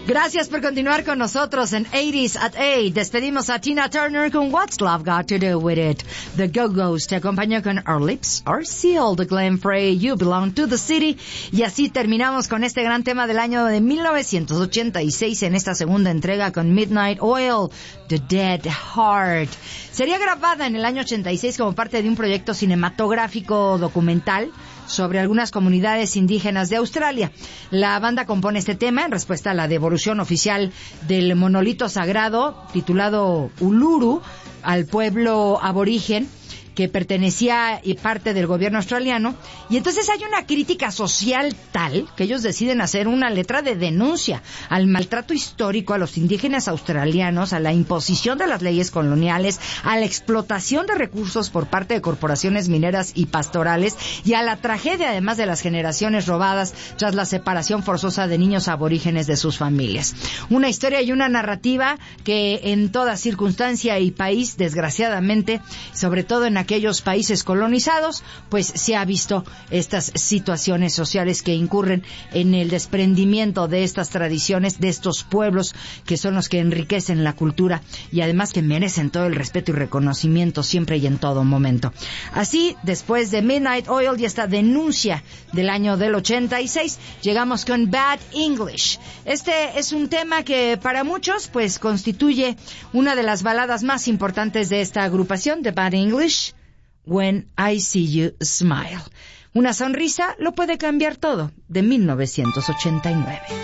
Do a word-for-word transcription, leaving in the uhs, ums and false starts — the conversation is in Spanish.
Gracias por continuar con nosotros en eighties at eight. Despedimos a Tina Turner con What's Love Got to Do With It. The Go-Go's te acompañó con Our Lips Are Sealed, Glenn Frey, You Belong to the City. Y así terminamos con este gran tema del año de mil novecientos ochenta y seis en esta segunda entrega con Midnight Oil, The Dead Heart. Sería grabada en el año ochenta y seis como parte de un proyecto cinematográfico documental sobre algunas comunidades indígenas de Australia. La banda compone este tema en respuesta a la devolución oficial del monolito sagrado titulado Uluru al pueblo aborigen que pertenecía y parte del gobierno australiano, y entonces hay una crítica social tal que ellos deciden hacer una letra de denuncia al maltrato histórico a los indígenas australianos, a la imposición de las leyes coloniales, a la explotación de recursos por parte de corporaciones mineras y pastorales, y a la tragedia además de las generaciones robadas tras la separación forzosa de niños aborígenes de sus familias. Una historia y una narrativa que en toda circunstancia y país, desgraciadamente, sobre todo en aquellos países colonizados, pues se ha visto estas situaciones sociales que incurren en el desprendimiento de estas tradiciones, de estos pueblos que son los que enriquecen la cultura y además que merecen todo el respeto y reconocimiento siempre y en todo momento. Así, después de Midnight Oil y esta denuncia del año del ochenta y seis, llegamos con Bad English. Este es un tema que para muchos pues constituye una de las baladas más importantes de esta agrupación, de Bad English. When I See You Smile. Una sonrisa lo puede cambiar todo, de mil novecientos ochenta y nueve.